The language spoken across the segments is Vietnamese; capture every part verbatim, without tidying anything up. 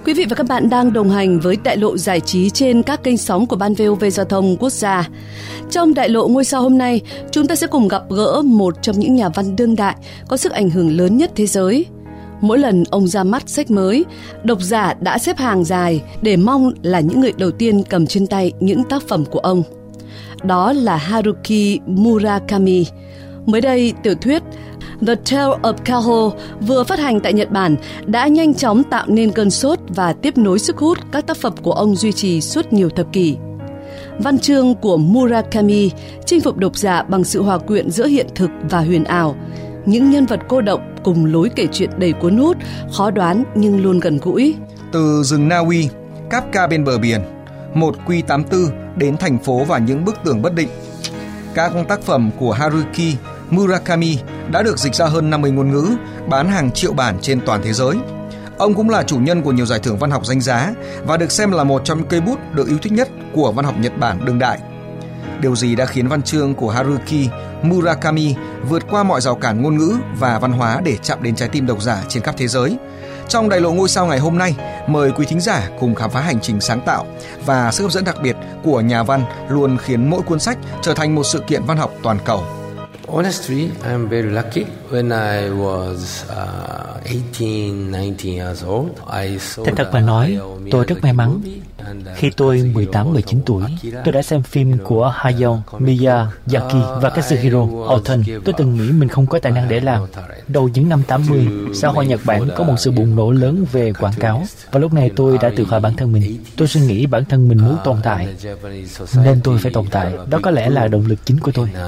Quý vị và các bạn đang đồng hành với Đại lộ giải trí trên các kênh sóng của Ban vê o vê Giao thông Quốc gia. Trong Đại lộ ngôi sao hôm nay, chúng ta sẽ cùng gặp gỡ một trong những nhà văn đương đại có sức ảnh hưởng lớn nhất thế giới. Mỗi lần ông ra mắt sách mới, độc giả đã xếp hàng dài để mong là những người đầu tiên cầm trên tay những tác phẩm của ông. Đó là Haruki Murakami. Mới đây, tiểu thuyết The Tale of Kaho vừa phát hành tại Nhật Bản đã nhanh chóng tạo nên cơn sốt và tiếp nối sức hút các tác phẩm của ông duy trì suốt nhiều thập kỷ. Văn chương của Murakami chinh phục độc giả bằng sự hòa quyện giữa hiện thực và huyền ảo, những nhân vật cô đọng cùng lối kể chuyện đầy cuốn hút, khó đoán nhưng luôn gần gũi. Từ rừng Na Uy, Kafka bên bờ biển, một Q tám tư đến thành phố và những bức tường bất định. Các tác phẩm của Haruki Murakami đã được dịch ra hơn năm mươi ngôn ngữ, bán hàng triệu bản trên toàn thế giới. Ông cũng là chủ nhân của nhiều giải thưởng văn học danh giá và được xem là một trong những cây bút được yêu thích nhất của văn học Nhật Bản đương đại. Điều gì đã khiến văn chương của Haruki Murakami vượt qua mọi rào cản ngôn ngữ và văn hóa để chạm đến trái tim độc giả trên khắp thế giới? Trong Đại lộ ngôi sao ngày hôm nay, mời quý thính giả cùng khám phá hành trình sáng tạo và sức hấp dẫn đặc biệt của nhà văn luôn khiến mỗi cuốn sách trở thành một sự kiện văn học toàn cầu. Honestly, I'm very lucky. When I was uh, eighteen, nineteen years old, I saw Thật thật mà nói, tôi rất may mắn. Khi tôi mười tám mười chín tuổi, tôi đã xem phim của Hayao Miyazaki và Katsuhiro Oton. Tôi từng nghĩ mình không có tài năng để làm. Đầu những năm tám mươi, xã hội Nhật Bản có một sự bùng nổ lớn về quảng cáo. Và lúc này tôi đã tự hỏi bản thân mình. Tôi suy nghĩ bản thân mình muốn tồn tại, nên tôi phải tồn tại. Đó có lẽ là động lực chính của tôi.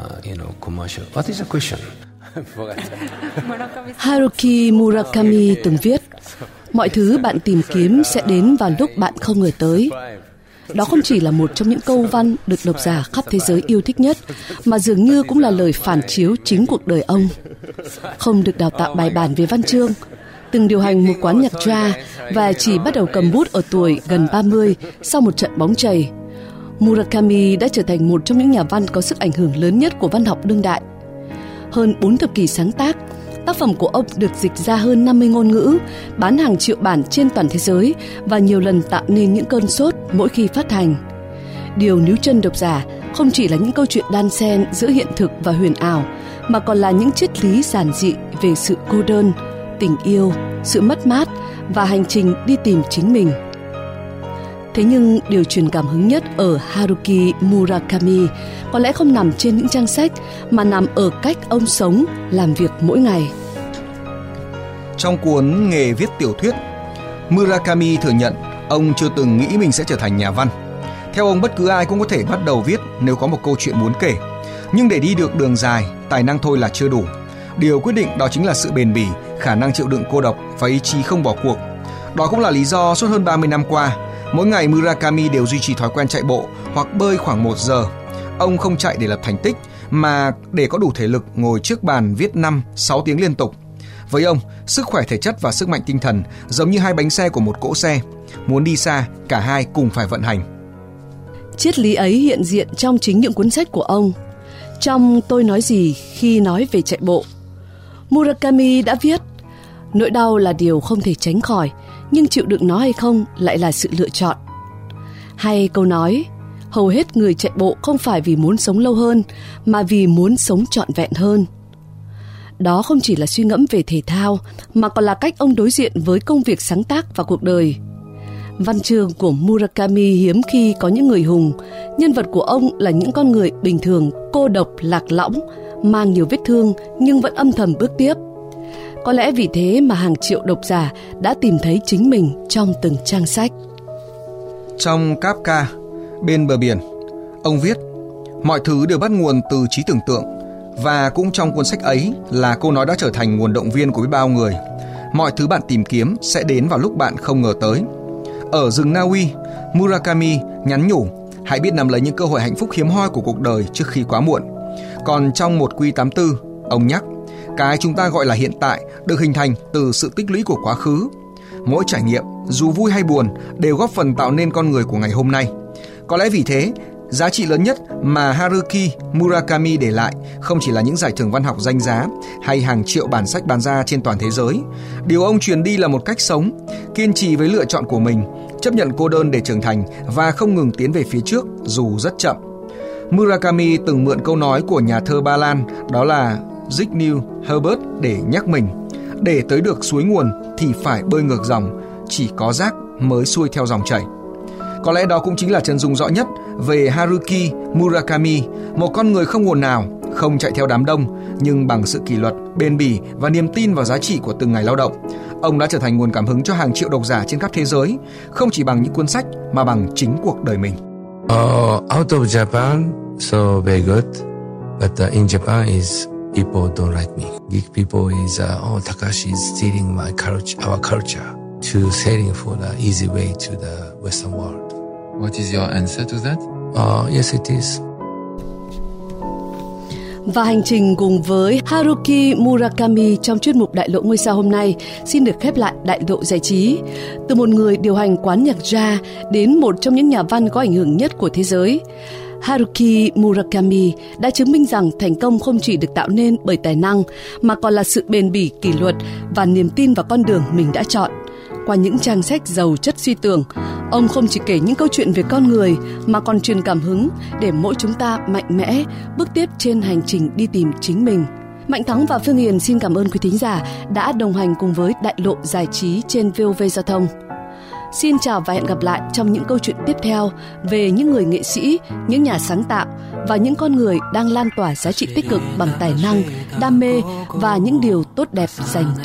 Haruki Murakami từng viết: mọi thứ bạn tìm kiếm sẽ đến vào lúc bạn không ngờ tới. Đó không chỉ là một trong những câu văn được độc giả khắp thế giới yêu thích nhất, mà dường như cũng là lời phản chiếu chính cuộc đời ông. Không được đào tạo bài bản về văn chương, từng điều hành một quán nhạc jazz và chỉ bắt đầu cầm bút ở tuổi gần ba mươi sau một trận bóng chày, Murakami đã trở thành một trong những nhà văn có sức ảnh hưởng lớn nhất của văn học đương đại. Hơn bốn thập kỷ sáng tác, tác phẩm của ông được dịch ra hơn năm mươi ngôn ngữ, bán hàng triệu bản trên toàn thế giới và nhiều lần tạo nên những cơn sốt mỗi khi phát hành. Điều níu chân độc giả không chỉ là những câu chuyện đan xen giữa hiện thực và huyền ảo, mà còn là những triết lý giản dị về sự cô đơn, tình yêu, sự mất mát và hành trình đi tìm chính mình. Thế nhưng điều truyền cảm hứng nhất ở Haruki Murakami có lẽ không nằm trên những trang sách, mà nằm ở cách ông sống, làm việc mỗi ngày. Trong cuốn Nghề viết tiểu thuyết, Murakami thừa nhận ông chưa từng nghĩ mình sẽ trở thành nhà văn. Theo ông, bất cứ ai cũng có thể bắt đầu viết nếu có một câu chuyện muốn kể. Nhưng để đi được đường dài, tài năng thôi là chưa đủ. Điều quyết định đó chính là sự bền bỉ, khả năng chịu đựng cô độc và ý chí không bỏ cuộc. Đó cũng là lý do suốt hơn ba mươi năm qua, mỗi ngày Murakami đều duy trì thói quen chạy bộ hoặc bơi khoảng một giờ. Ông không chạy để lập thành tích, mà để có đủ thể lực ngồi trước bàn viết năm sáu tiếng liên tục. Với ông, sức khỏe thể chất và sức mạnh tinh thần giống như hai bánh xe của một cỗ xe. Muốn đi xa, cả hai cùng phải vận hành. Triết lý ấy hiện diện trong chính những cuốn sách của ông. Trong Tôi nói gì khi nói về chạy bộ, Murakami đã viết: nỗi đau là điều không thể tránh khỏi, nhưng chịu đựng nó hay không lại là sự lựa chọn. Hay câu nói: hầu hết người chạy bộ không phải vì muốn sống lâu hơn, mà vì muốn sống trọn vẹn hơn. Đó không chỉ là suy ngẫm về thể thao, mà còn là cách ông đối diện với công việc sáng tác và cuộc đời. Văn chương của Murakami hiếm khi có những người hùng. Nhân vật của ông là những con người bình thường, cô độc, lạc lõng, mang nhiều vết thương nhưng vẫn âm thầm bước tiếp. Có lẽ vì thế mà hàng triệu độc giả đã tìm thấy chính mình trong từng trang sách. Trong Kafka bên bờ biển, ông viết: mọi thứ đều bắt nguồn từ trí tưởng tượng. Và cũng trong cuốn sách ấy là câu nói đã trở thành nguồn động viên của biết bao người. Mọi thứ bạn tìm kiếm sẽ đến vào lúc bạn không ngờ tới. Ở rừng Na Uy, Murakami nhắn nhủ: hãy biết nắm lấy những cơ hội hạnh phúc hiếm hoi của cuộc đời trước khi quá muộn. Còn trong một Q tám tư, ông nhắc: cái chúng ta gọi là hiện tại được hình thành từ sự tích lũy của quá khứ. Mỗi trải nghiệm, dù vui hay buồn, đều góp phần tạo nên con người của ngày hôm nay. Có lẽ vì thế, Giá trị lớn nhất mà Haruki Murakami để lại không chỉ là những giải thưởng văn học danh giá hay hàng triệu bản sách bán ra trên toàn thế giới. Điều ông truyền đi là một cách sống, kiên trì với lựa chọn của mình, chấp nhận cô đơn để trưởng thành và không ngừng tiến về phía trước dù rất chậm. Murakami từng mượn câu nói của nhà thơ Ba Lan, đó là Zygmunt Herbert, để nhắc mình: để tới được suối nguồn thì phải bơi ngược dòng, chỉ có rác mới xuôi theo dòng chảy. Có lẽ đó cũng chính là chân dung rõ nhất về Haruki Murakami, một con người không ồn ào, không chạy theo đám đông, nhưng bằng sự kỷ luật, bền bỉ và niềm tin vào giá trị của từng ngày lao động. Ông đã trở thành nguồn cảm hứng cho hàng triệu độc giả trên khắp thế giới, không chỉ bằng những cuốn sách mà bằng chính cuộc đời mình. Uh, out of Japan, so very good, but uh, in Japan is people don't like me. Geek people is uh, oh, Takashi is stealing my culture, our culture, to selling for the easy way to the Western world. What is your answer to that? Uh, yes, it is. Và hành trình cùng với Haruki Murakami trong chuyên mục Đại lộ ngôi sao hôm nay xin được khép lại đại lộ giải trí. Từ một người điều hành quán nhạc jazz đến một trong những nhà văn có ảnh hưởng nhất của thế giới, Haruki Murakami đã chứng minh rằng thành công không chỉ được tạo nên bởi tài năng mà còn là sự bền bỉ, kỷ luật và niềm tin vào con đường mình đã chọn. Qua những trang sách giàu chất suy tưởng, ông không chỉ kể những câu chuyện về con người mà còn truyền cảm hứng để mỗi chúng ta mạnh mẽ bước tiếp trên hành trình đi tìm chính mình. Mạnh Thắng và Phương Hiền xin cảm ơn quý thính giả đã đồng hành cùng với Đại lộ giải trí trên vê o vê Giao thông. Xin chào và hẹn gặp lại trong những câu chuyện tiếp theo về những người nghệ sĩ, những nhà sáng tạo và những con người đang lan tỏa giá trị tích cực bằng tài năng, đam mê và những điều tốt đẹp dành cho